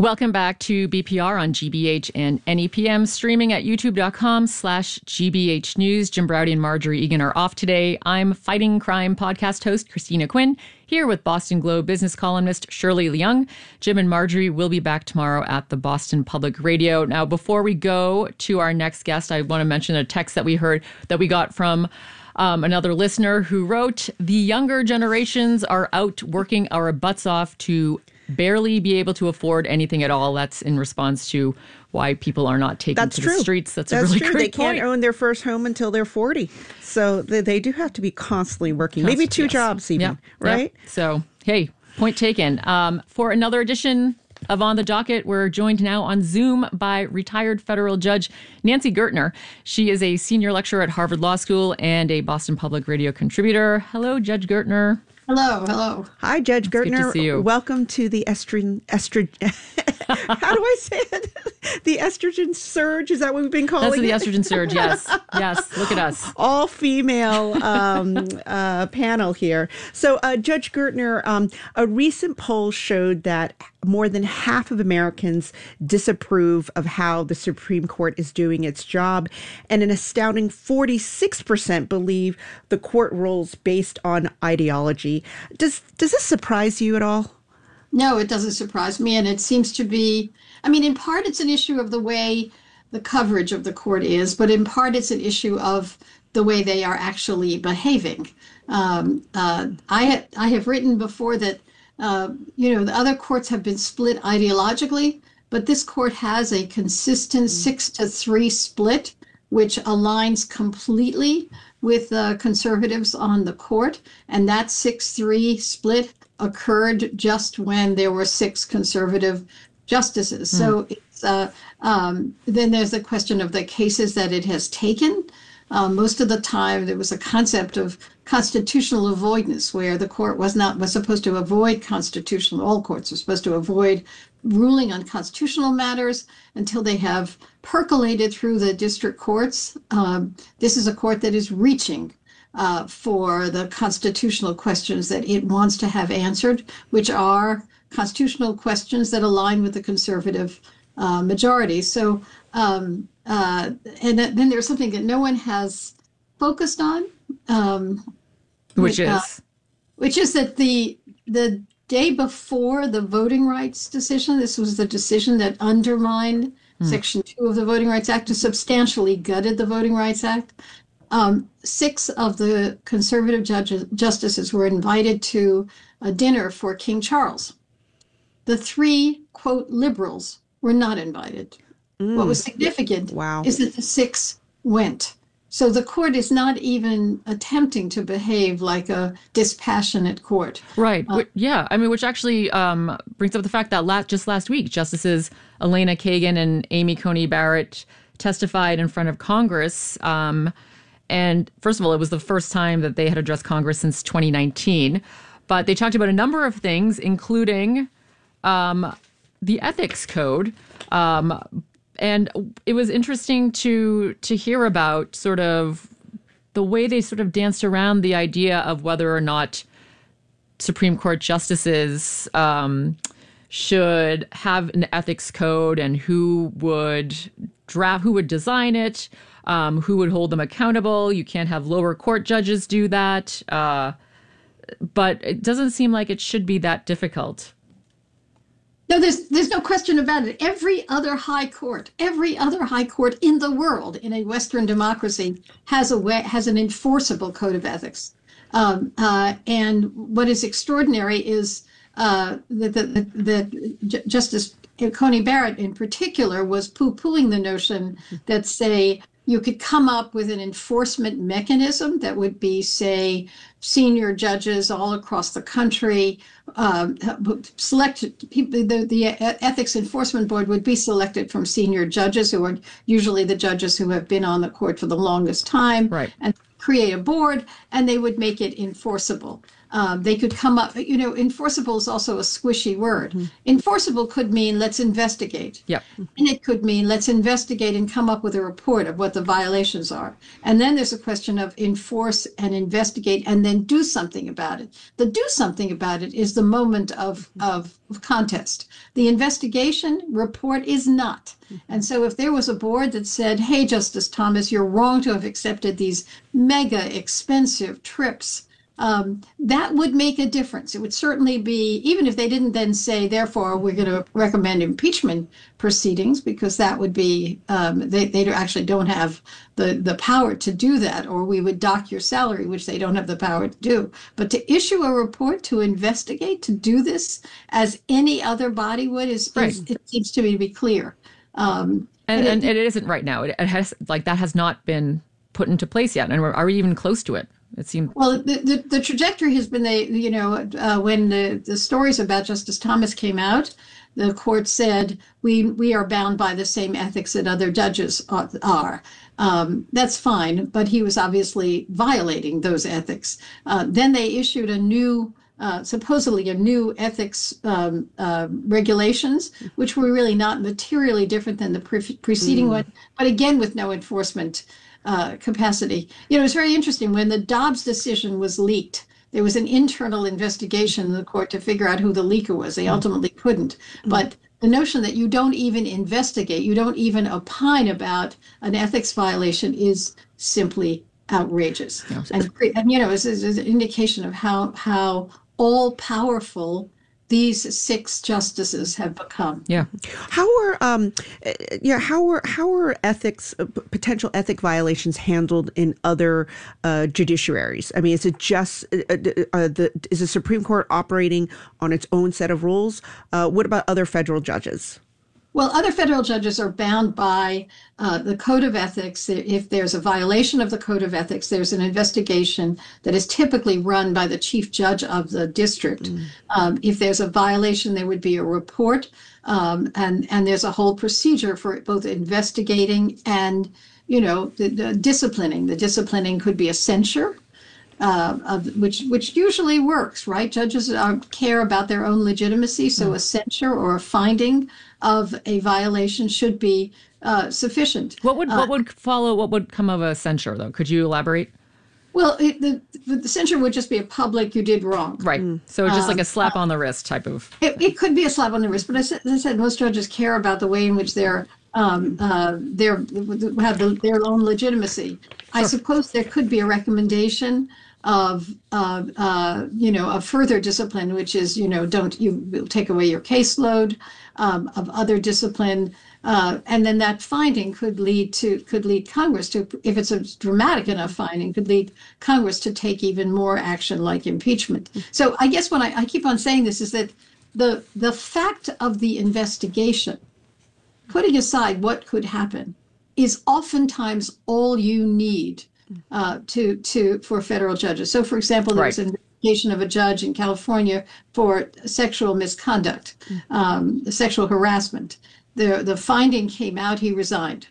Welcome back to BPR on GBH and NEPM, streaming at youtube.com/GBH News. Jim Braude and Marjorie Egan are off today. I'm Fighting Crime podcast host Christina Quinn, here with Boston Globe business columnist Shirley Leung. Jim and Marjorie will be back tomorrow at the Boston Public Radio. Now, before we go to our next guest, I want to mention a text that we got from another listener who wrote, "The younger generations are out working our butts off to barely be able to afford anything at all." That's in response to why people are not taking to the streets. That's a really true. Great They can't own their first home until they're 40. So they do have to be constantly working, maybe two jobs even, right? Yep. So, hey, point taken. For another edition of On the Docket, we're joined now on Zoom by retired federal judge Nancy Gertner. She is a senior lecturer at Harvard Law School and a Boston Public Radio contributor. Hello, Judge Gertner. Hello. Hi, Judge Gertner. Good to see you. Welcome to the estrogen. How do I say it? The estrogen surge. Is that what we've been calling it? That's the estrogen surge. Yes. Look at us. All female panel here. So, Judge Gertner, a recent poll showed that more than half of Americans disapprove of how the Supreme Court is doing its job, and an astounding 46% believe the court rules based on ideology. Does this surprise you at all? No, it doesn't surprise me. And it seems to be, in part it's an issue of the way the coverage of the court is, but in part it's an issue of the way they are actually behaving. I have written before that, the other courts have been split ideologically, but this court has a consistent 6-3 split, which aligns completely with the conservatives on the court. And that 6-3 split occurred just when there were 6 conservative justices. So it's, then there's the question of the cases that it has taken. Most of the time, there was a concept of constitutional avoidance, where the court was supposed to avoid all courts are supposed to avoid ruling on constitutional matters until they have percolated through the district courts. This is a court that is reaching for the constitutional questions that it wants to have answered, which are constitutional questions that align with the conservative majority. So, and then there's something that no one has focused on, which is that the day before the voting rights decision, this was the decision that undermined Section 2 of the Voting Rights Act, to substantially gutted the Voting Rights Act. 6 of the conservative justices were invited to a dinner for King Charles. The 3, quote, liberals were not invited. What was significant is that the 6 went. So the court is not even attempting to behave like a dispassionate court. Right. Which actually brings up the fact that just last week, Justices Elena Kagan and Amy Coney Barrett testified in front of Congress. And first of all, it was the first time that they had addressed Congress since 2019. But they talked about a number of things, including the ethics code. And it was interesting to hear about sort of the way they sort of danced around the idea of whether or not Supreme Court justices should have an ethics code, and who would design it, who would hold them accountable. You can't have lower court judges do that. But it doesn't seem like it should be that difficult. No, there's no question about it. Every other high court in the world, in a Western democracy, has an enforceable code of ethics. And what is extraordinary is that Justice Coney Barrett, in particular, was poo-pooing the notion that, say, you could come up with an enforcement mechanism that would be, say, senior judges all across the country, select people. The Ethics Enforcement Board would be selected from senior judges, who are usually the judges who have been on the court for the longest time, right, and create a board, and they would make it enforceable. They could come up, enforceable is also a squishy word. Enforceable could mean let's investigate. Yep. And it could mean let's investigate and come up with a report of what the violations are. And then there's a question of enforce and investigate and then do something about it. The do something about it is the moment of contest. The investigation report is not. And so if there was a board that said, hey, Justice Thomas, you're wrong to have accepted these mega expensive trips, that would make a difference. It would certainly be, even if they didn't then say, therefore, we're going to recommend impeachment proceedings, because that would be, they actually don't have the power to do that, or we would dock your salary, which they don't have the power to do. But to issue a report, to investigate, to do this as any other body would, it seems to me to be clear. And it isn't right now. It has, like, that has not been put into place yet. And are we even close to it? It seemed. Well, the trajectory has been, when the stories about Justice Thomas came out, the court said we are bound by the same ethics that other judges are. That's fine, but he was obviously violating those ethics. Then they issued supposedly a new ethics regulations, which were really not materially different than the preceding one, but again with no enforcement capacity. It's very interesting. When the Dobbs decision was leaked, there was an internal investigation in the court to figure out who the leaker was. They ultimately couldn't. But the notion that you don't even investigate, you don't even opine about an ethics violation is simply outrageous. Yeah. And it's an indication of how all powerful these 6 justices have become. Yeah. How are ethics, potential ethic violations handled in other judiciaries? I mean, is it just is the Supreme Court operating on its own set of rules? What about other federal judges? Well, other federal judges are bound by the Code of Ethics. If there's a violation of the Code of Ethics, there's an investigation that is typically run by the chief judge of the district. If there's a violation, there would be a report, and there's a whole procedure for both investigating and, the disciplining. The disciplining could be a censure. Which usually works, right? Judges care about their own legitimacy, so a censure or a finding of a violation should be sufficient. What would follow? What would come of a censure, though? Could you elaborate? Well, the censure would just be a public, you did wrong. Right. So just like a slap on the wrist type of. It could be a slap on the wrist, but as I said, most judges care about the way in which they have their own legitimacy. Sure. I suppose there could be a recommendation of further discipline, which is, we'll take away your caseload, of other discipline, and then that finding could lead Congress to, if it's a dramatic enough finding, could lead Congress to take even more action like impeachment. So I guess when I keep on saying this is that the fact of the investigation, putting aside what could happen, is oftentimes all you need for federal judges. So, for example, there was an investigation of a judge in California for sexual misconduct, sexual harassment. The finding came out, he resigned.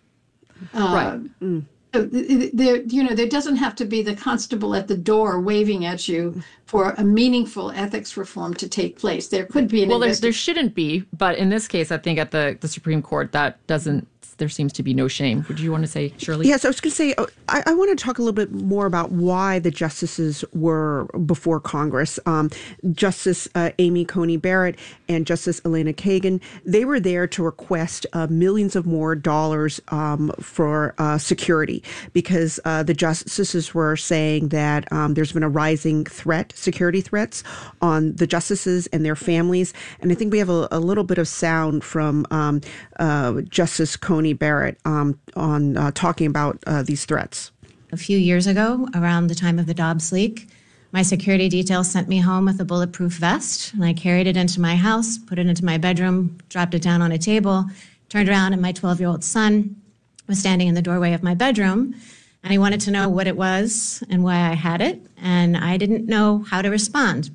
So there doesn't have to be the constable at the door waving at you for a meaningful ethics reform to take place. There could be there shouldn't be, but in this case, I think at the Supreme Court, there seems to be no shame. Would you want to say, Shirley? Yes, I was going to say, I want to talk a little bit more about why the justices were before Congress. Justice Amy Coney Barrett and Justice Elena Kagan, they were there to request millions of more dollars for security, because the justices were saying that there's been a rising security threats on the justices and their families. And I think we have a little bit of sound from Justice Coney Barrett on talking about these threats. A few years ago, around the time of the Dobbs leak, my security detail sent me home with a bulletproof vest, and I carried it into my house, put it into my bedroom, dropped it down on a table, turned around, and my 12-year-old son was standing in the doorway of my bedroom, and he wanted to know what it was and why I had it, and I didn't know how to respond.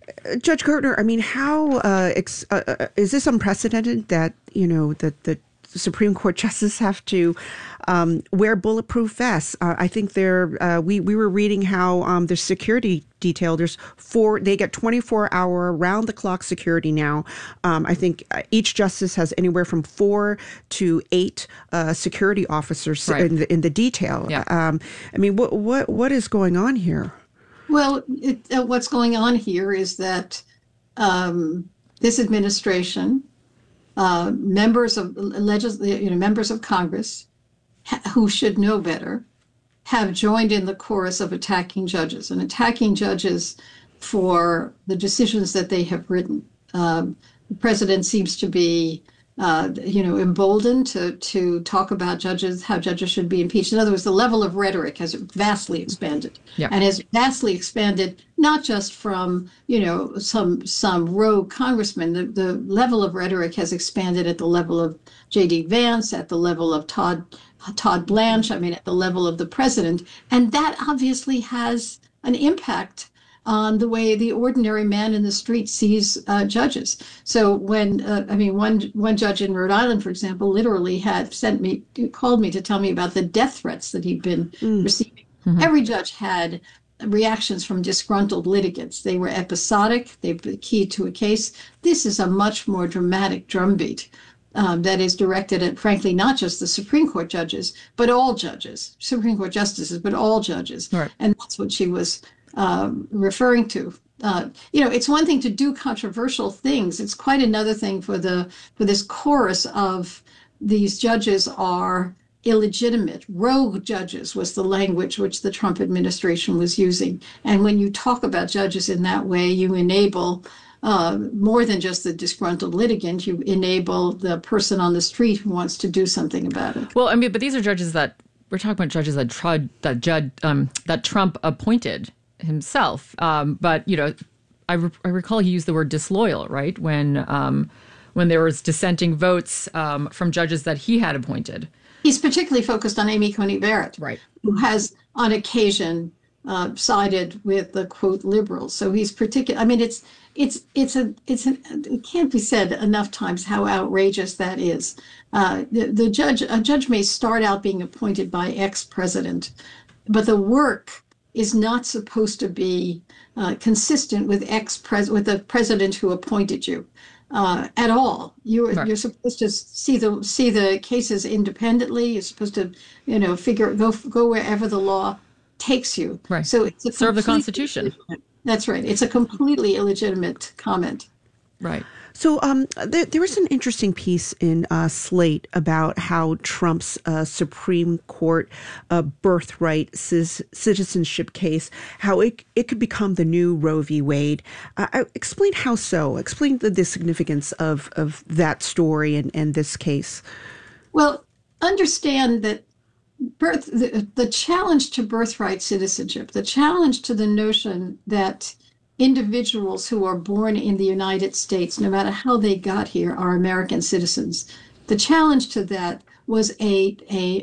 Judge Gertner, I mean, how is this unprecedented that, that the Supreme Court justices have to wear bulletproof vests. I think we were reading how there's security detail. They get 24-hour round the clock security now. I think each justice has anywhere from 4 to 8 security officers in the detail. Yeah. I mean, what is going on here? Well, what's going on here is that this administration, members of members of Congress who should know better, have joined in the chorus of attacking judges for the decisions that they have written. The president seems to be, emboldened to talk about how judges should be impeached. In other words, the level of rhetoric has vastly expanded, and has vastly expanded not just from some rogue congressman. The level of rhetoric has expanded at the level of J.D. Vance, at the level of Todd Blanche. I mean, at the level of the president, and that obviously has an impact on the way the ordinary man in the street sees judges. So when one judge in Rhode Island, for example, literally called me to tell me about the death threats that he'd been receiving. Mm-hmm. Every judge had reactions from disgruntled litigants. They were episodic. They were key to a case. This is a much more dramatic drumbeat that is directed at, frankly, not just the Supreme Court judges, but all judges, Supreme Court justices, but all judges. Right. And that's what she was referring to. It's one thing to do controversial things. It's quite another thing for this chorus of these judges are illegitimate. Rogue judges was the language which the Trump administration was using. And when you talk about judges in that way, you enable more than just the disgruntled litigant. You enable the person on the street who wants to do something about it. Well, I mean, but these are judges that we're talking about judges that Trump appointed himself. But I recall he used the word disloyal, right? When there was dissenting votes from judges that he had appointed. He's particularly focused on Amy Coney Barrett, right, who has on occasion sided with the quote liberals. So he's particular. I mean, it can't be said enough times how outrageous that is. A judge may start out being appointed by ex-president, but the work is not supposed to be consistent with the president who appointed you at all. You're supposed to see the cases independently. You're supposed to go wherever the law takes you. Right. So it's serve the Constitution. That's right. It's a completely illegitimate comment. Right. So there was an interesting piece in Slate about how Trump's Supreme Court birthright citizenship case, how it could become the new Roe v. Wade. Explain how so. Explain the significance of that story and this case. Well, understand that the challenge to birthright citizenship, the challenge to the notion that individuals who are born in the United States, no matter how they got here, are American citizens. The challenge to that was a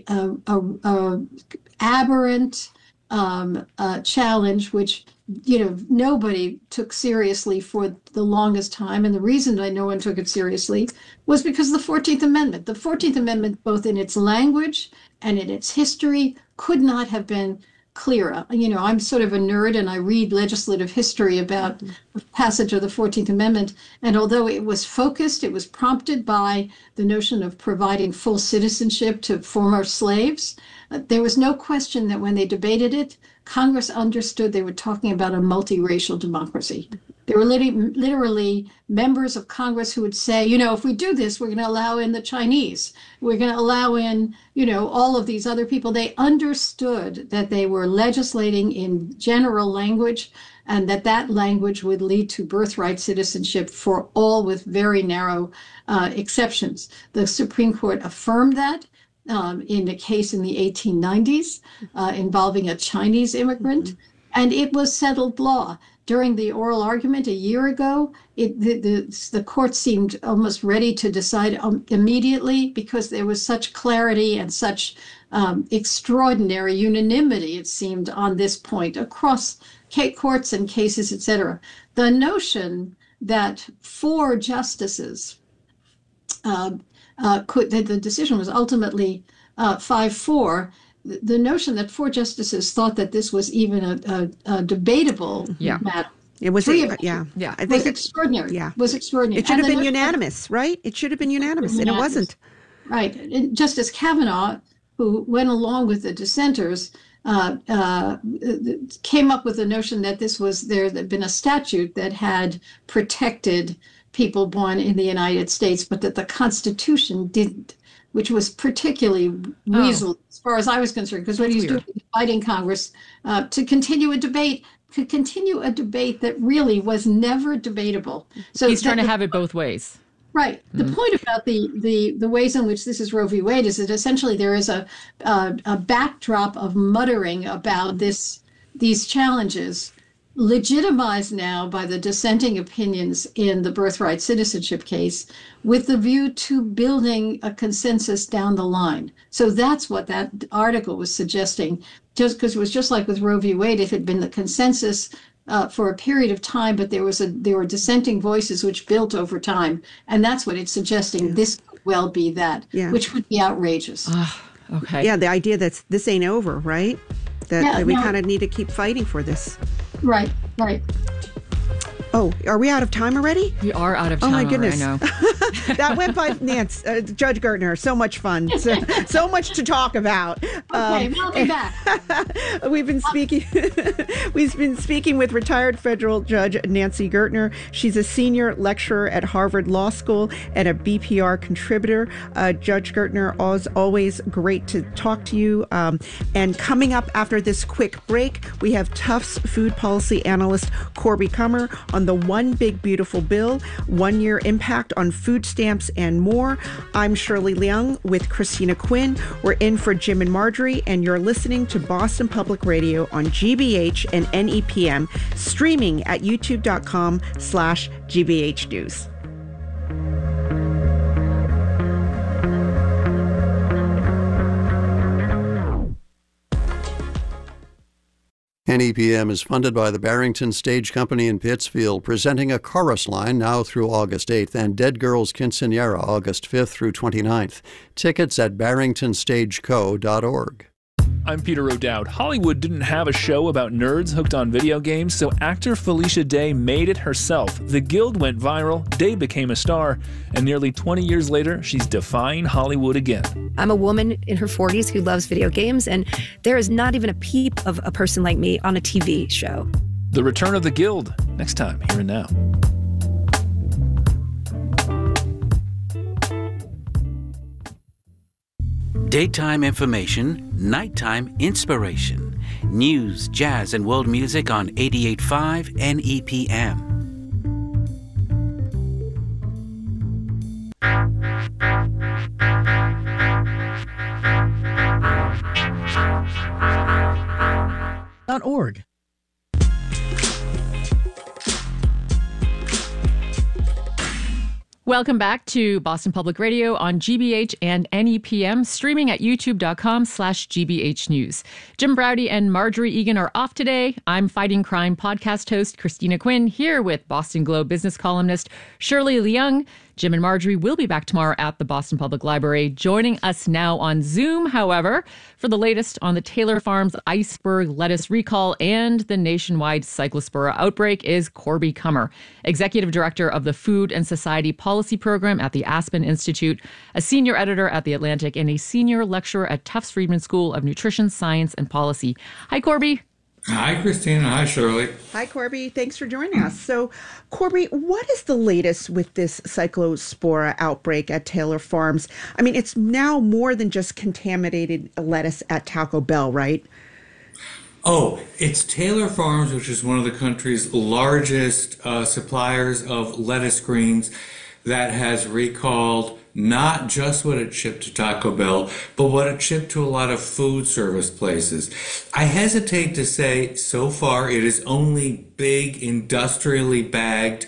aberrant challenge, which nobody took seriously for the longest time. And the reason that no one took it seriously was because of the 14th Amendment. The 14th Amendment, both in its language and in its history, could not have been clearer. I'm sort of a nerd and I read legislative history about the passage of the 14th Amendment. And although it was focused, it was prompted by the notion of providing full citizenship to former slaves. There was no question that when they debated it, Congress understood they were talking about a multiracial democracy. There were literally members of Congress who would say, if we do this, we're going to allow in the Chinese. We're going to allow in, all of these other people. They understood that they were legislating in general language and that language would lead to birthright citizenship for all with very narrow exceptions. The Supreme Court affirmed that. In a case in the 1890s involving a Chinese immigrant, and it was settled law. During the oral argument a year ago, the court seemed almost ready to decide immediately because there was such clarity and such extraordinary unanimity, it seemed, on this point across courts and cases, etc. The notion that 4 justices that the decision was ultimately 5-4. The notion that 4 justices thought that this was even a debatable matter. It was, I think was extraordinary. Yeah. Was extraordinary. It should have been unanimous, right? It should have been unanimous, and it wasn't. Right. And Justice Kavanaugh, who went along with the dissenters, came up with the notion that there had been a statute that had protected people born in the United States, but that the Constitution didn't, which was particularly weasel as far as I was concerned, because what he's doing is fighting Congress to continue a debate that really was never debatable. So he's trying to have it both ways. Right. The point about the ways in which this is Roe v. Wade is that essentially there is a backdrop of muttering about these challenges, legitimized now by the dissenting opinions in the birthright citizenship case, with the view to building a consensus down the line. So that's what that article was suggesting, just because it was just like with Roe v. Wade, if it had been the consensus for a period of time, but there were dissenting voices which built over time, and that's what it's suggesting. Yeah. This could well be that, which would be outrageous. Okay. Yeah, the idea that this ain't over, right? That we kind of need to keep fighting for this. Right. Oh, are we out of time already? We are out of time. Oh my goodness! I know. That went by, Nance. Judge Gertner, so much fun, so much to talk about. Okay, welcome back. We've been speaking with retired federal judge Nancy Gertner. She's a senior lecturer at Harvard Law School and a BPR contributor. Judge Gertner, as always, great to talk to you. And coming up after this quick break, we have Tufts food policy analyst Corby Kummer on the One Big Beautiful Bill, 1 year impact on food stamps and more. I'm Shirley Leung with Christina Quinn. We're in for Jim and Marjorie, and you're listening to Boston Public Radio on GBH and NEPM, streaming at youtube.com/GBH News. NEPM is funded by the Barrington Stage Company in Pittsfield, presenting a chorus line now through August 8th and Dead Girls Quinceañera August 5th through 29th. Tickets at barringtonstageco.org. I'm Peter O'Dowd. Hollywood didn't have a show about nerds hooked on video games, so actor Felicia Day made it herself. The Guild went viral, Day became a star, and nearly 20 years later, she's defying Hollywood again. I'm a woman in her 40s who loves video games, and there is not even a peep of a person like me on a TV show. The Return of the Guild, next time, here and now. Daytime information, nighttime inspiration. News, jazz, and world music on 88.5 NEPM. .org. Welcome back to Boston Public Radio on GBH and NEPM, streaming at youtube.com/GBH News. Jim Braude and Marjorie Egan are off today. I'm Fighting Crime podcast host Christina Quinn, here with Boston Globe business columnist Shirley Leung. Jim and Marjorie will be back tomorrow at the Boston Public Library. Joining us now on Zoom, however, for the latest on the Taylor Farms iceberg lettuce recall and the nationwide Cyclospora outbreak is Corby Kummer, Executive Director of the Food and Society Policy Program at the Aspen Institute, a senior editor at The Atlantic, and a senior lecturer at Tufts Friedman School of Nutrition, Science, and Policy. Hi, Corby. Hi, Christina. Hi, Shirley. Hi, Corby. Thanks for joining us. So, Corby, what is the latest with this Cyclospora outbreak at Taylor Farms? I mean, it's now more than just contaminated lettuce at Taco Bell, right? Oh, it's Taylor Farms, which is one of the country's largest suppliers of lettuce greens, that has recalled not just what it shipped to Taco Bell, but what it shipped to a lot of food service places. I hesitate to say so far it is only big, industrially bagged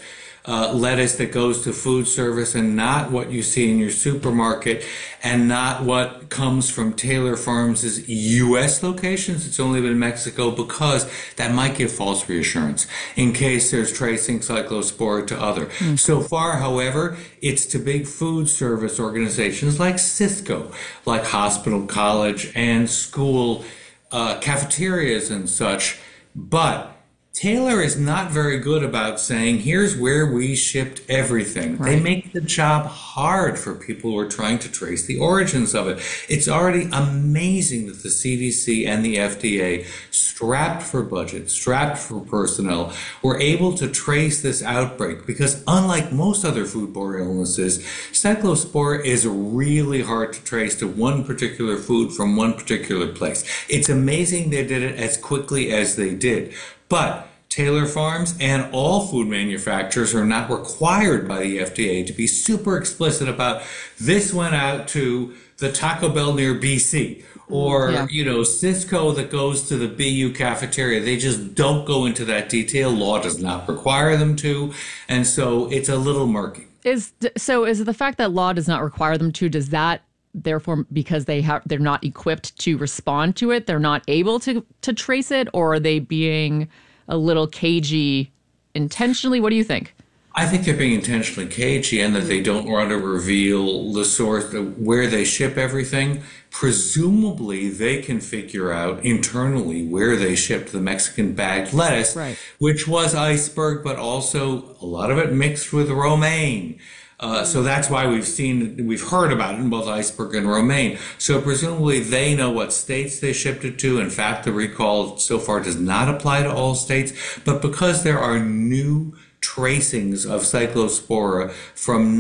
lettuce that goes to food service and not what you see in your supermarket and not what comes from Taylor Farms' U.S. locations. It's only been Mexico because that might give false reassurance in case there's tracing Cyclospora to other. So far, however, it's to big food service organizations like Cisco, like hospital, college, and school cafeterias and such. But Taylor is not very good about saying, here's where we shipped everything. Right. They make the job hard for people who are trying to trace the origins of it. It's already amazing that the CDC and the FDA, strapped for budget, strapped for personnel, were able to trace this outbreak because unlike most other foodborne illnesses, Cyclospora is really hard to trace to one particular food from one particular place. It's amazing they did it as quickly as they did. But Taylor Farms and all food manufacturers are not required by the FDA to be super explicit about this went out to the Taco Bell near BC or, Cisco that goes to the BU cafeteria. They just don't go into that detail. Law does not require them to. And so it's a little murky. Is it the fact that law does not require them to, does that therefore, because they're not equipped to respond to it, they're not able to trace it, or are they being a little cagey intentionally? What do you think? I think they're being intentionally cagey and that they don't want to reveal the source, where they ship everything. Presumably, they can figure out internally where they shipped the Mexican bagged lettuce, right, which was iceberg, but also a lot of it mixed with romaine. So that's why we've heard about it in both iceberg and romaine. So presumably they know what states they shipped it to. In fact, the recall so far does not apply to all states. But because there are new tracings of Cyclospora from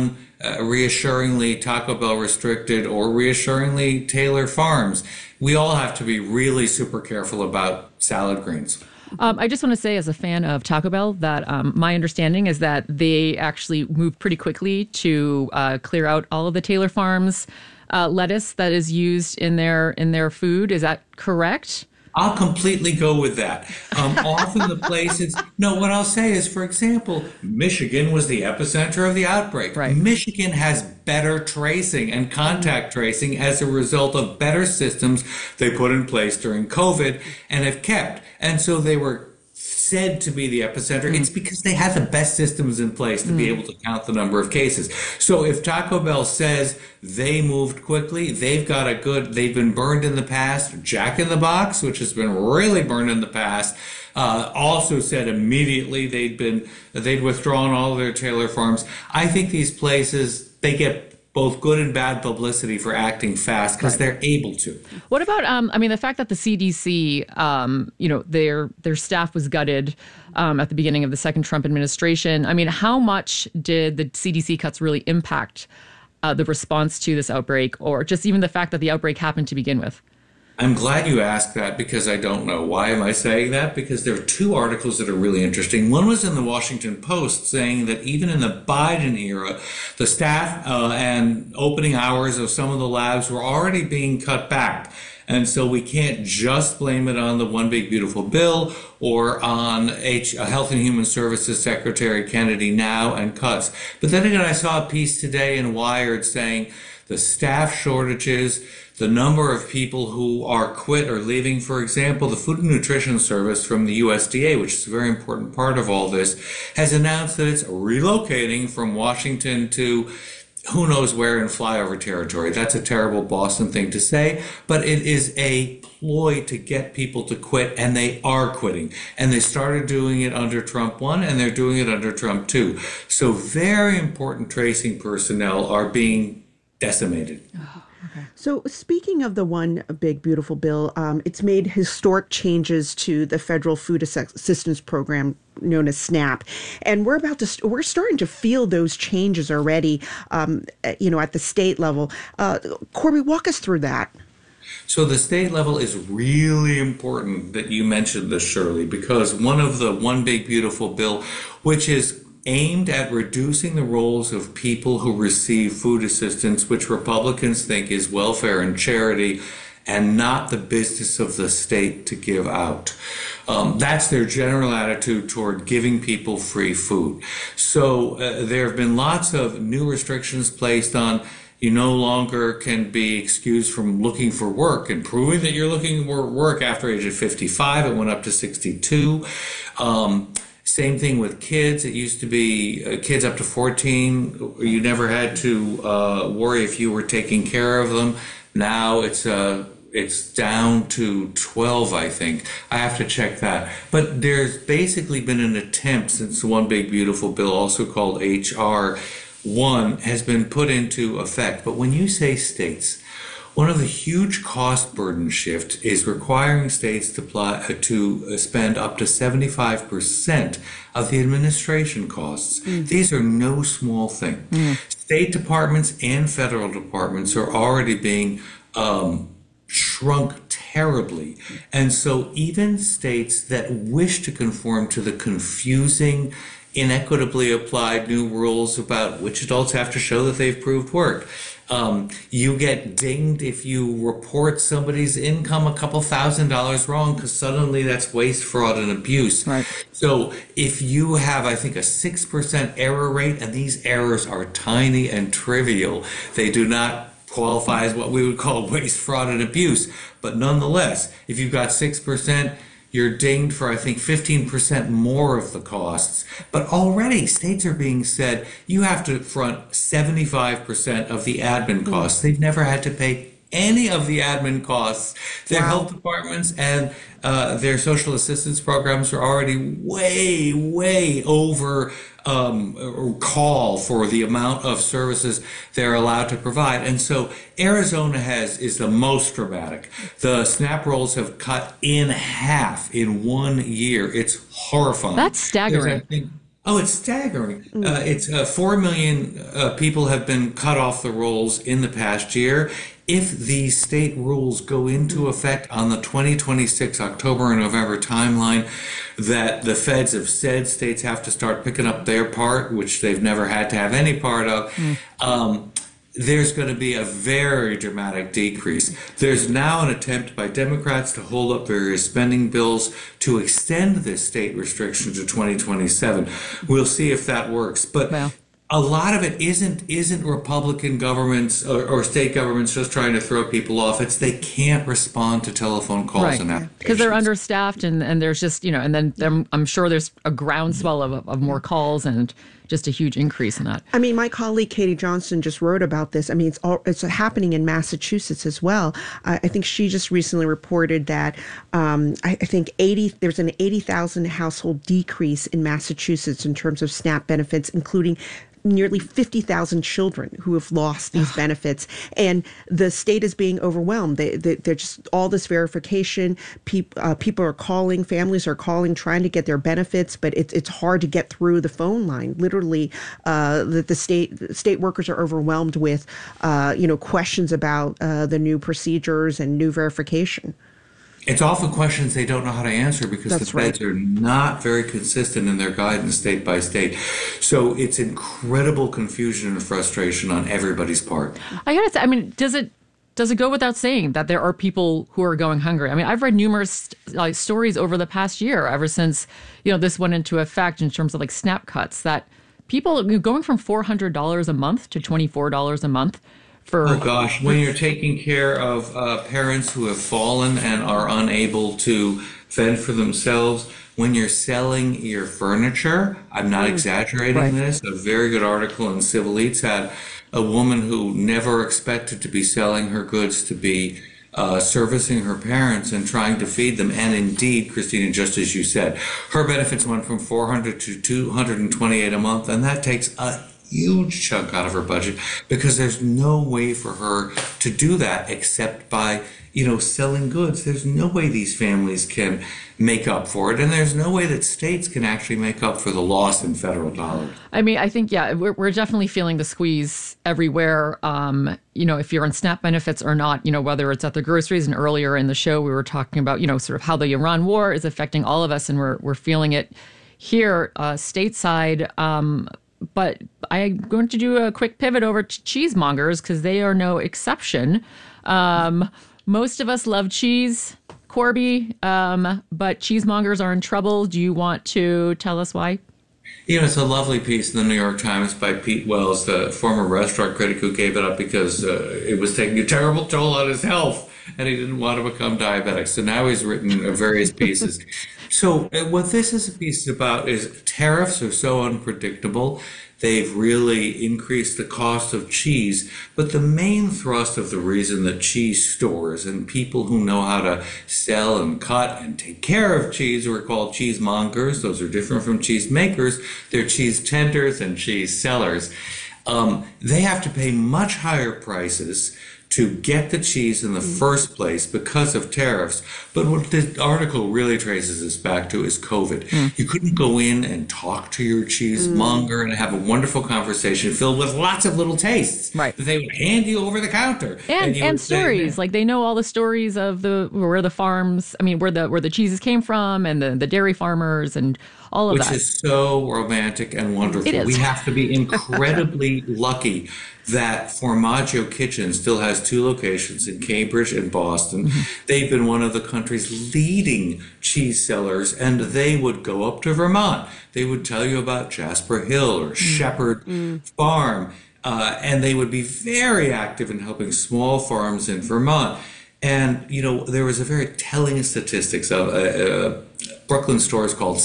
reassuringly Taco Bell restricted or reassuringly Taylor Farms, we all have to be really super careful about salad greens. I just want to say, as a fan of Taco Bell, that my understanding is that they actually moved pretty quickly to clear out all of the Taylor Farms lettuce that is used in their food. Is that correct? I'll completely go with that. Often the places, what I'll say is, for example, Michigan was the epicenter of the outbreak. Right. Michigan has better tracing and contact tracing as a result of better systems they put in place during COVID and have kept. And so they were said to be the epicenter. It's because they had the best systems in place to be able to count the number of cases. So if Taco Bell says they moved quickly, they've been burned in the past. Jack in the Box, which has been really burned in the past, also said immediately they'd withdrawn all of their Taylor Farms. I think these places, they get both good and bad publicity for acting fast because they're able to. What about, the fact that the CDC, their staff was gutted at the beginning of the second Trump administration. I mean, how much did the CDC cuts really impact the response to this outbreak, or just even the fact that the outbreak happened to begin with? I'm glad you asked that because I don't know. Why am I saying that? Because there are two articles that are really interesting. One was in the Washington Post saying that even in the Biden era, the staff and opening hours of some of the labs were already being cut back. And so we can't just blame it on the One Big Beautiful Bill or on Health and Human Services Secretary Kennedy now and cuts. But then again, I saw a piece today in Wired saying the staff shortages, the number of people who are quit or leaving. For example, the Food and Nutrition Service from the USDA, which is a very important part of all this, has announced that it's relocating from Washington to who knows where in flyover territory. That's a terrible Boston thing to say, but it is a ploy to get people to quit, and they are quitting. And they started doing it under Trump 1, and they're doing it under Trump 2. So very important tracing personnel are being decimated. So speaking of the One Big Beautiful Bill, it's made historic changes to the federal food assistance program known as SNAP. And we're starting to feel those changes already, at the state level. Corby, walk us through that. So the state level is really important that you mentioned this, Shirley, because one of the One Big Beautiful Bill, which is aimed at reducing the roles of people who receive food assistance, which Republicans think is welfare and charity, and not the business of the state to give out. That's their general attitude toward giving people free food. So there have been lots of new restrictions placed on. You no longer can be excused from looking for work and proving that you're looking for work after age of 55. It went up to 62. Same thing with kids. It used to be kids up to 14. You never had to worry if you were taking care of them. Now it's down to 12, I think. I have to check that. But there's basically been an attempt since the One Big Beautiful Bill, also called H.R. 1, has been put into effect. But when you say states, one of the huge cost burden shifts is requiring states to spend up to 75% of the administration costs. These are no small thing. State departments and federal departments are already being shrunk terribly. And so even states that wish to conform to the confusing, inequitably applied new rules about which adults have to show that they've proved work. You get dinged if you report somebody's income a couple $1,000s wrong, because suddenly that's waste, fraud, and abuse. Right. So if you have, I think, a 6% error rate, and these errors are tiny and trivial, they do not qualify as what we would call waste, fraud, and abuse. But nonetheless, if you've got 6%, you're dinged for, I think, 15% more of the costs. But already states are being said, you have to front 75% of the admin costs. They've never had to pay any of the admin costs. Their health departments and their social assistance programs are already way, way over call for the amount of services they're allowed to provide. And so Arizona is the most dramatic. The SNAP rolls have cut in half in 1 year. It's horrifying. That's staggering. It's staggering. It's 4 million people have been cut off the rolls in the past year. If these state rules go into effect on the 2026 October and November timeline, that the feds have said states have to start picking up their part, which they've never had to have any part of, there's going to be a very dramatic decrease. There's now an attempt by Democrats to hold up various spending bills to extend this state restriction to 2027. We'll see if that works. But a lot of it isn't Republican governments or state governments just trying to throw people off. It's they can't respond to telephone calls and applications. Because they're understaffed and there's just, and then I'm sure there's a groundswell of more calls and just a huge increase in that. I mean, my colleague Katie Johnson just wrote about this. I mean, it's happening in Massachusetts as well. I think she just recently reported that I think there's an 80,000 household decrease in Massachusetts in terms of SNAP benefits, including nearly 50,000 children who have lost these benefits, and the state is being overwhelmed. They're just all this verification. People are calling, families are calling, trying to get their benefits, but it's hard to get through the phone line. Literally, the state workers are overwhelmed with, questions about the new procedures and new verification. It's often questions they don't know how to answer because the feds are not very consistent in their guidance state by state. So it's incredible confusion and frustration on everybody's part. I gotta say, I mean, does it go without saying that there are people who are going hungry? I mean, I've read numerous stories over the past year, ever since this went into effect in terms of SNAP cuts, that people going from $400 a month to $24 a month. When you're taking care of parents who have fallen and are unable to fend for themselves, when you're selling your furniture, I'm not exaggerating this, a very good article in Civil Eats had a woman who never expected to be selling her goods to be servicing her parents and trying to feed them. And indeed, Christina, just as you said, her benefits went from $400 to $228 a month, and that takes a huge chunk out of her budget because there's no way for her to do that except by, selling goods. There's no way these families can make up for it, and there's no way that states can actually make up for the loss in federal dollars. I mean, I think, we're definitely feeling the squeeze everywhere. If you're on SNAP benefits or not, whether it's at the groceries, and earlier in the show we were talking about, sort of how the Iran war is affecting all of us, and we're feeling it here stateside. But I'm going to do a quick pivot over to cheesemongers because they are no exception. most of us love cheese, Corby, but cheesemongers are in trouble. Do you want to tell us why? It's a lovely piece in the New York Times by Pete Wells, the former restaurant critic who gave it up because it was taking a terrible toll on his health and he didn't want to become diabetic. So now he's written various pieces. So what this is a piece about is tariffs are so unpredictable. They've really increased the cost of cheese. But the main thrust of the reason that cheese stores and people who know how to sell and cut and take care of cheese are called cheesemongers. Those are different from cheesemakers. They're cheese tenders and cheese sellers. They have to pay much higher prices to get the cheese in the first place because of tariffs. But what the article really traces us back to is COVID. You couldn't go in and talk to your cheesemonger and have a wonderful conversation filled with lots of little tastes that they would hand you over the counter. And stories. Like they know all the stories of where the farms, where the cheeses came from and the dairy farmers and all of that. Which is so romantic and wonderful. It is. We have to be incredibly lucky that Formaggio Kitchen still has 2 locations in Cambridge and Boston. They've been one of the country's leading cheese sellers, and they would go up to Vermont. They would tell you about Jasper Hill or Shepherd Farm, and they would be very active in helping small farms in Vermont. And, there was a very telling statistics of Brooklyn store is called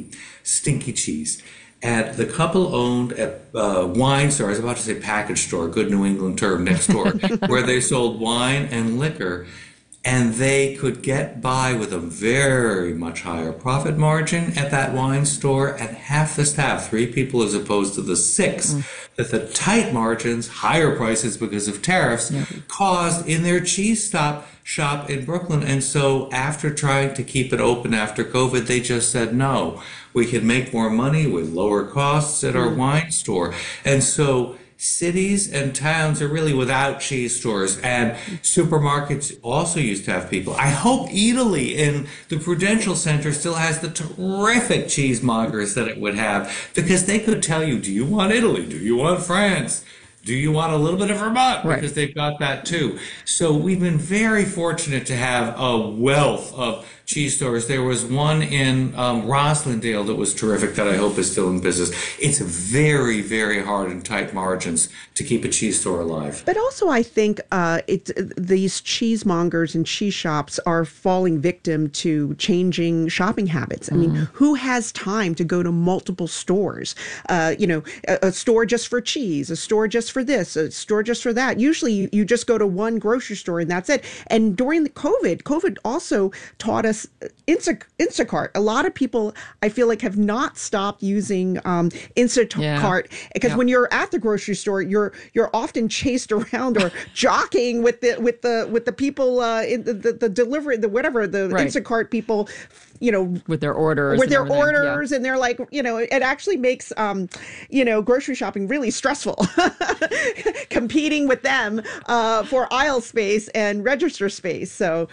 Stinky Cheese. And the couple owned a wine store, I was about to say package store, a good New England term, next door, where they sold wine and liquor. And they could get by with a very much higher profit margin at that wine store and half the staff, 3 people as opposed to the 6, that the tight margins, higher prices because of tariffs, caused in their cheese shop in Brooklyn. And so after trying to keep it open after COVID, they just said, no, we can make more money with lower costs at our wine store. And so cities and towns are really without cheese stores, and supermarkets also used to have people. I hope Eataly in the Prudential Center still has the terrific cheesemongers that it would have, because they could tell you, do you want Italy? Do you want France? Do you want a little bit of Vermont? Because they've got that too. So we've been very fortunate to have a wealth of cheese stores. There was one in Roslindale that was terrific that I hope is still in business. It's very, very hard and tight margins to keep a cheese store alive. But also I think these cheesemongers and cheese shops are falling victim to changing shopping habits. Who has time to go to multiple stores? A store just for cheese, a store just for this, a store just for that. Usually you just go to one grocery store and that's it. And during the COVID also taught us Instacart. A lot of people, I feel like, have not stopped using Instacart because when you're at the grocery store, you're often chased around or jockeying with the people in the delivery, the Instacart people, with their orders, and they're like, it actually makes grocery shopping really stressful, competing with them for aisle space and register space. So,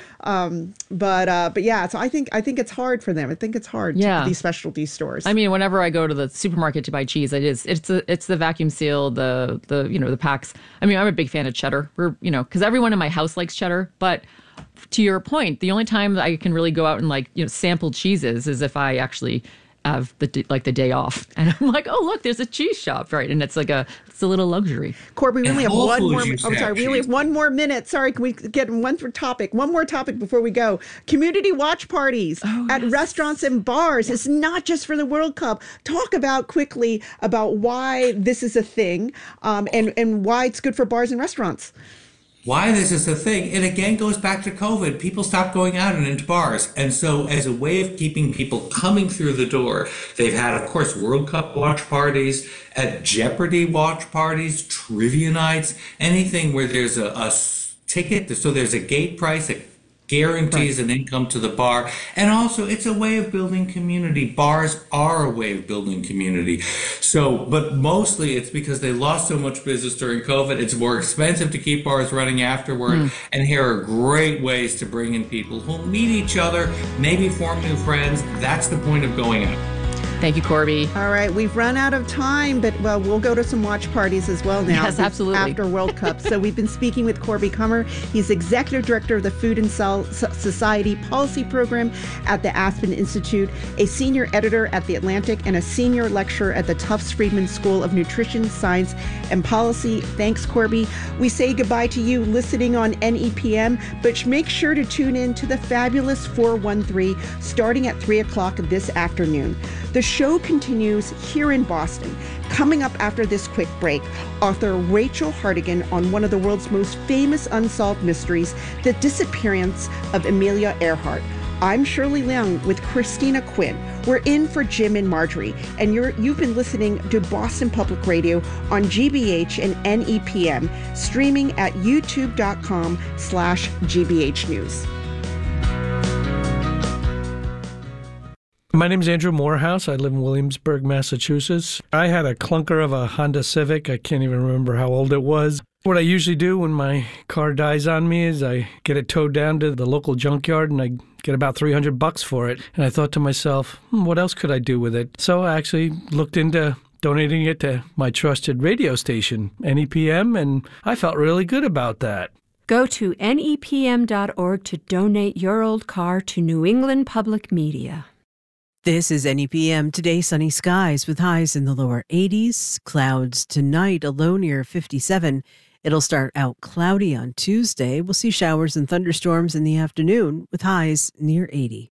but yeah, so I think it's hard for them. I think it's hard to these specialty stores. Whenever I go to the supermarket to buy cheese, it's the vacuum seal, the packs. I'm a big fan of cheddar. Because everyone in my house likes cheddar, but to your point, the only time I can really go out and sample cheeses is if I actually have the day off, and I'm like, oh look, there's a cheese shop, right? And it's a little luxury. Corby, we only have one more. We only have 1 more minute. Sorry, can we get one more topic before we go? Community watch parties at restaurants and bars. It's not just for the World Cup. Talk quickly about why this is a thing, and why it's good for bars and restaurants. Why this is a thing, it again goes back to COVID. People stopped going out and into bars. And so as a way of keeping people coming through the door, they've had, of course, World Cup watch parties, at Jeopardy watch parties, trivia nights, anything where there's a ticket. So there's a gate price that guarantees an income to the bar. And also, it's a way of building community. Bars are a way of building community. So, but mostly it's because they lost so much business during COVID. It's more expensive to keep bars running afterward. And here are great ways to bring in people who meet each other, maybe form new friends. That's the point of going out. Thank you, Corby. All right, we've run out of time, but well, we'll go to some watch parties as well now. Yes, absolutely. After World Cup. So we've been speaking with Corby Kummer. He's Executive Director of the Food and Society Policy Program at the Aspen Institute, a Senior Editor at The Atlantic, and a Senior Lecturer at the Tufts Friedman School of Nutrition, Science, and Policy. Thanks, Corby. We say goodbye to you listening on NEPM, but make sure to tune in to the fabulous 413 starting at 3 o'clock this afternoon. The show continues here in Boston. Coming up after this quick break, author Rachel Hartigan on one of the world's most famous unsolved mysteries, the disappearance of Amelia Earhart. I'm Shirley Leung with Christina Quinn. We're in for Jim and Marjorie, and you've been listening to Boston Public Radio on GBH and NEPM, streaming at youtube.com/GBH News. My name is Andrew Morehouse. I live in Williamsburg, Massachusetts. I had a clunker of a Honda Civic. I can't even remember how old it was. What I usually do when my car dies on me is I get it towed down to the local junkyard and I get about $300 for it. And I thought to myself, what else could I do with it? So I actually looked into donating it to my trusted radio station, NEPM, and I felt really good about that. Go to nepm.org to donate your old car to New England Public Media. This is NEPM. Today, sunny skies with highs in the lower 80s. Clouds tonight, a low near 57. It'll start out cloudy on Tuesday. We'll see showers and thunderstorms in the afternoon with highs near 80.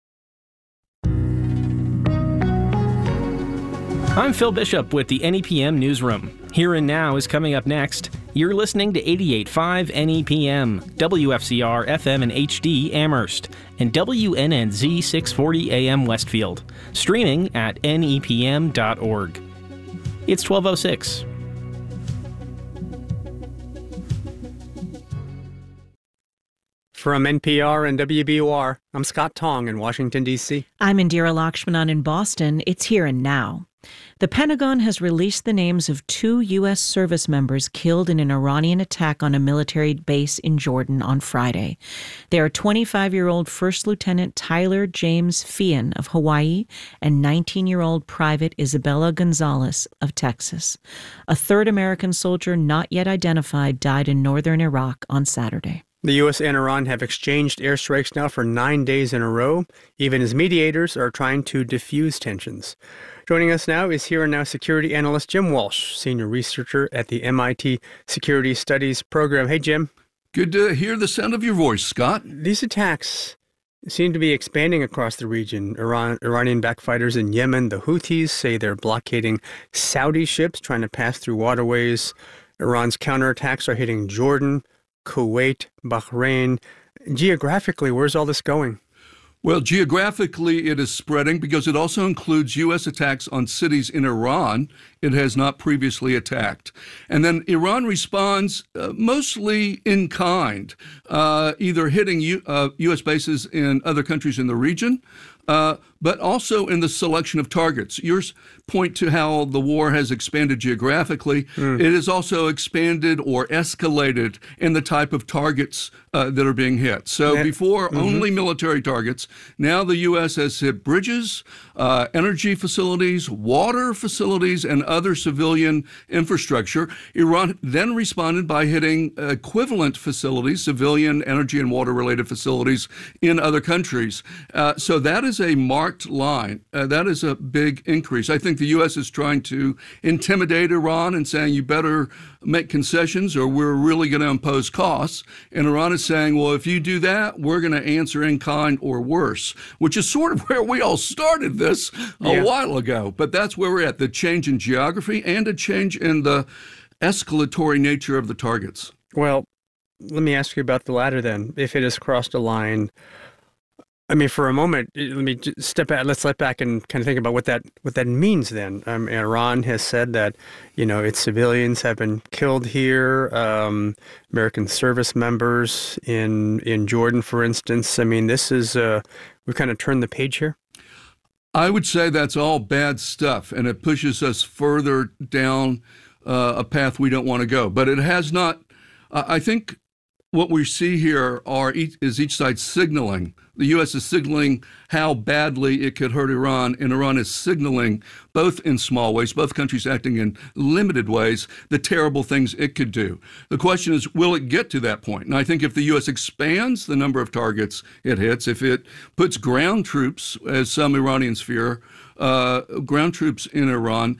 I'm Phil Bishop with the NEPM Newsroom. Here and Now is coming up next. You're listening to 88.5 NEPM, WFCR FM and HD Amherst, and WNNZ 640 AM Westfield. Streaming at nepm.org. It's 12:06. From NPR and WBUR, I'm Scott Tong in Washington, D.C. I'm Indira Lakshmanan in Boston. It's Here and Now. The Pentagon has released the names of 2 U.S. service members killed in an Iranian attack on a military base in Jordan on Friday. They are 25-year-old First Lieutenant Tyler James Feehan of Hawaii and 19-year-old Private Isabella Gonzalez of Texas. A third American soldier not yet identified died in northern Iraq on Saturday. The U.S. and Iran have exchanged airstrikes now for 9 days in a row, even as mediators are trying to diffuse tensions. Joining us now is Here and Now security analyst Jim Walsh, senior researcher at the MIT Security Studies program. Hey, Jim. Good to hear the sound of your voice, Scott. These attacks seem to be expanding across the region. Iranian backfighters in Yemen, the Houthis, say they're blockading Saudi ships trying to pass through waterways. Iran's counterattacks are hitting Jordan, Kuwait, Bahrain. Geographically, where's all this going? Well, geographically, it is spreading because it also includes U.S. attacks on cities in Iran it has not previously attacked. And then Iran responds mostly in kind, either hitting U.S. bases in other countries in the region, but also in the selection of targets. Yours point to how the war has expanded geographically. It has also expanded or escalated in the type of targets that are being hit. So before, only military targets. Now the U.S. has hit bridges, energy facilities, water facilities, and other civilian infrastructure. Iran then responded by hitting equivalent facilities, civilian energy and water-related facilities in other countries. So that is a marked line. That is a big increase. I think the U.S. is trying to intimidate Iran and saying, you better make concessions or we're really going to impose costs. And Iran is saying, well, if you do that, we're going to answer in kind or worse, which is sort of where we all started this a while ago. But that's where we're at, the change in geography and a change in the escalatory nature of the targets. Well, let me ask you about the latter then. If it has crossed a line, I mean, for a moment, let me step back. Let's step back and kind of think about what that means. Then Iran has said that its civilians have been killed here. American service members in Jordan, for instance. I mean, this is we've kind of turned the page here. I would say that's all bad stuff, and it pushes us further down a path we don't want to go. But it has not. I think what we see here is each side signaling The U.S. is signaling how badly it could hurt Iran, and Iran is signaling, both in small ways, both countries acting in limited ways, the terrible things it could do. The question is, will it get to that point? And I think if the U.S. expands the number of targets it hits, if it puts ground troops, as some Iranians fear, ground troops in Iran,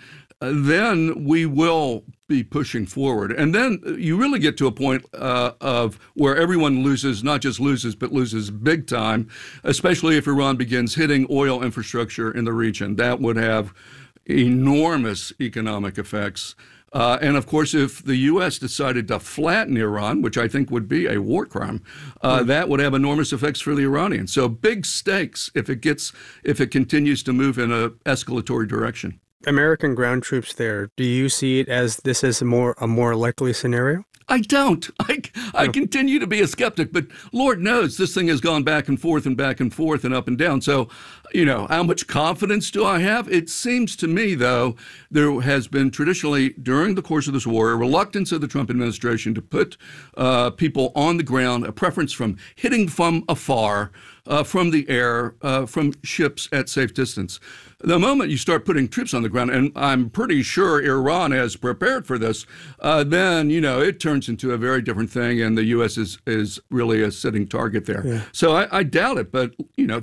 then we will be pushing forward. And then you really get to a point of where everyone loses, not just loses, but loses big time, especially if Iran begins hitting oil infrastructure in the region. That would have enormous economic effects. And of course, if the U.S. decided to flatten Iran, which I think would be a war crime, that would have enormous effects for the Iranians. So big stakes if it continues to move in an escalatory direction. American ground troops there, do you see it as this is a more likely scenario? I don't. I continue to be a skeptic, but Lord knows this thing has gone back and forth and up and down. So, how much confidence do I have? It seems to me, though, there has been traditionally, during the course of this war, a reluctance of the Trump administration to put people on the ground, a preference from hitting from afar, from the air, from ships at safe distance. The moment you start putting troops on the ground, and I'm pretty sure Iran has prepared for this, then, it turns into a very different thing, and the U.S. is really a sitting target there. Yeah. So I doubt it, but,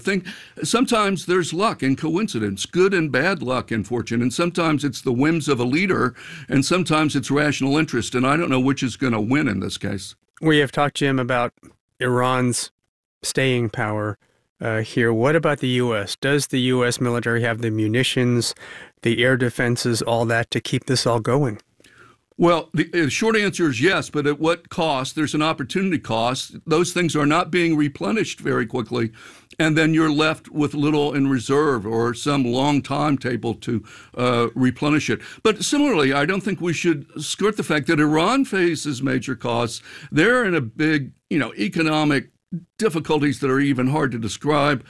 sometimes there's luck and coincidence, good and bad luck and fortune, and sometimes it's the whims of a leader, and sometimes it's rational interest, and I don't know which is going to win in this case. We have talked, Jim, about Iran's staying power here. What about the U.S.? Does the U.S. military have the munitions, the air defenses, all that to keep this all going? Well, the short answer is yes, but at what cost? There's an opportunity cost. Those things are not being replenished very quickly, and then you're left with little in reserve or some long timetable to replenish it. But similarly, I don't think we should skirt the fact that Iran faces major costs. They're in a big, economic difficulties that are even hard to describe.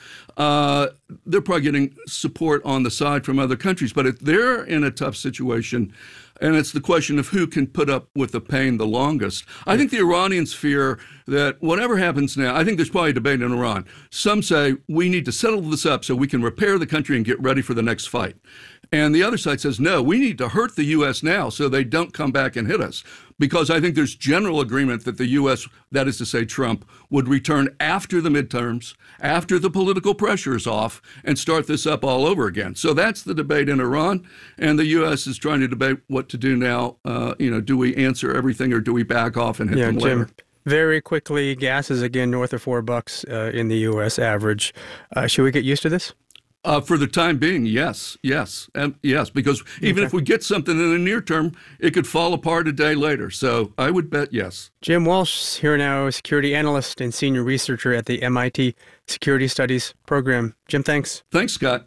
They're probably getting support on the side from other countries, but they're in a tough situation. And it's the question of who can put up with the pain the longest. I think the Iranians fear that whatever happens now, I think there's probably a debate in Iran. Some say we need to settle this up so we can repair the country and get ready for the next fight. And the other side says, no, we need to hurt the U.S. now so they don't come back and hit us. Because I think there's general agreement that the U.S., that is to say Trump, would return after the midterms, after the political pressure is off, and start this up all over again. So that's the debate in Iran. And the U.S. is trying to debate what to do now. Do we answer everything or do we back off and hit them later? Jim, very quickly, gas is again north of $4 in the U.S. average. Should we get used to this? For the time being, yes, because even if we get something in the near term, it could fall apart a day later. So I would bet yes. Jim Walsh here now, security analyst and senior researcher at the MIT Security Studies program. Jim, thanks. Thanks, Scott.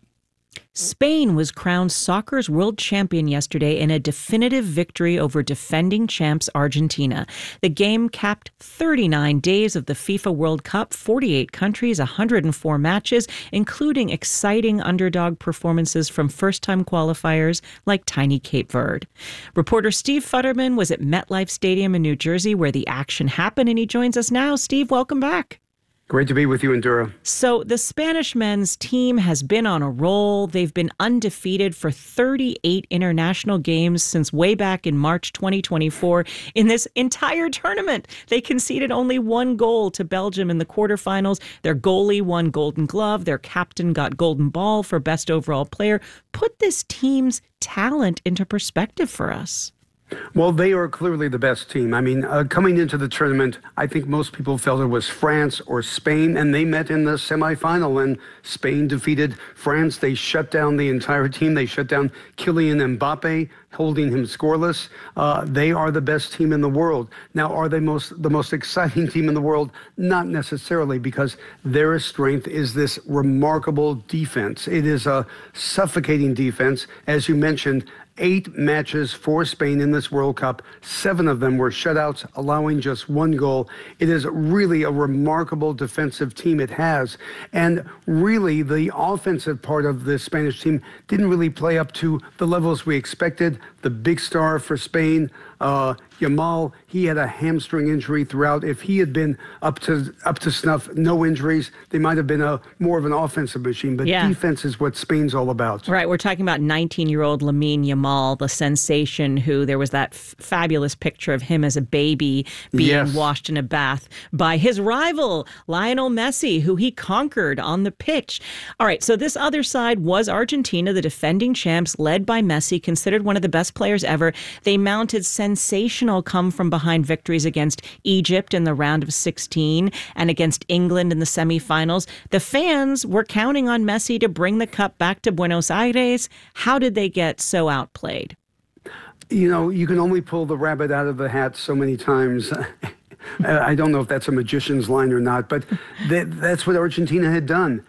Spain was crowned soccer's world champion yesterday in a definitive victory over defending champs Argentina. The game capped 39 days of the FIFA World Cup, 48 countries, 104 matches, including exciting underdog performances from first-time qualifiers like tiny Cape Verde. Reporter Steve Futterman was at MetLife Stadium in New Jersey where the action happened, and he joins us now. Steve, welcome back. Great to be with you, Indira. So the Spanish men's team has been on a roll. They've been undefeated for 38 international games since way back in March 2024. In this entire tournament, they conceded only one goal to Belgium in the quarterfinals. Their goalie won Golden Glove. Their captain got Golden Ball for best overall player. Put this team's talent into perspective for us. Well, they are clearly the best team. I mean, coming into the tournament, I think most people felt it was France or Spain, and they met in the semifinal, and Spain defeated France. They shut down the entire team. They shut down Kylian Mbappe, holding him scoreless. They are the best team in the world. Now, are they the most exciting team in the world? Not necessarily, because their strength is this remarkable defense. It is a suffocating defense. As you mentioned, 8 matches for Spain in this World Cup. 7 of them were shutouts, allowing just 1 goal. It is really a remarkable defensive team it has. And really, the offensive part of the Spanish team didn't really play up to the levels we expected. The big star for Spain, Yamal, he had a hamstring injury throughout. If he had been up to snuff, no injuries, they might have been more of an offensive machine. But defense is what Spain's all about. Right. We're talking about 19-year-old Lamine Yamal, the sensation who there was that fabulous picture of him as a baby being washed in a bath by his rival, Lionel Messi, who he conquered on the pitch. All right. So this other side was Argentina, the defending champs, led by Messi, considered one of the best players ever. They mounted sensational come-from-behind victories against Egypt in the round of 16 and against England in the semifinals. The fans were counting on Messi to bring the cup back to Buenos Aires. How did they get so outplayed? You know, you can only pull the rabbit out of the hat so many times. I don't know if that's a magician's line or not, but that's what Argentina had done.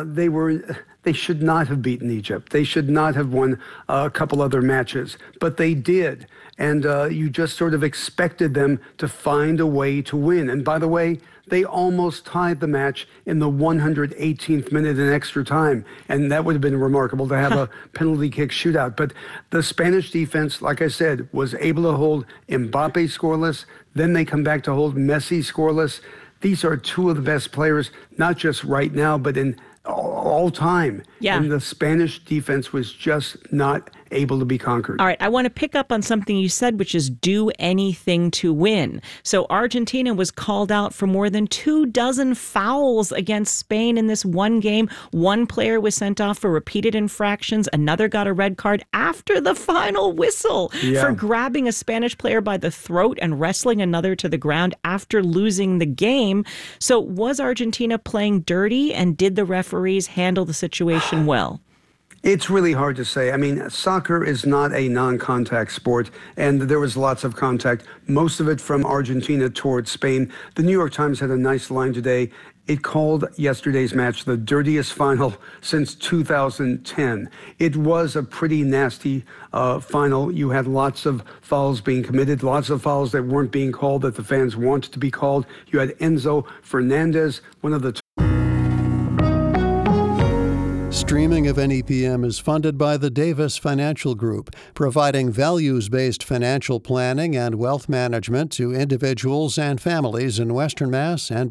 They should not have beaten Egypt. They should not have won a couple other matches, but they did. And you just sort of expected them to find a way to win. And by the way, they almost tied the match in the 118th minute in extra time. And that would have been remarkable to have a penalty kick shootout. But the Spanish defense, like I said, was able to hold Mbappe scoreless. Then they come back to hold Messi scoreless. These are two of the best players, not just right now, but in all time. Yeah. And the Spanish defense was just not able to be conquered. All right, I want to pick up on something you said, which is do anything to win. So Argentina was called out for more than 24 fouls against Spain in this one game. One player was sent off for repeated infractions. Another got a red card after the final whistle for grabbing a Spanish player by the throat and wrestling another to the ground after losing the game. So was Argentina playing dirty, and did the referees handle the situation well? It's really hard to say. I mean, soccer is not a non-contact sport, and there was lots of contact, most of it from Argentina towards Spain. The New York Times had a nice line today. It called yesterday's match the dirtiest final since 2010. It was a pretty nasty final. You had lots of fouls being committed, lots of fouls that weren't being called that the fans wanted to be called. You had Enzo Fernandez, one of the Streaming of NEPM is funded by the Davis Financial Group, providing values-based financial planning and wealth management to individuals and families in Western Mass and